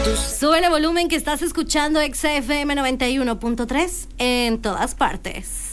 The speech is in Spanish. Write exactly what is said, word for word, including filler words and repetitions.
Sube el volumen que estás escuchando X F M noventa y uno punto tres en todas partes.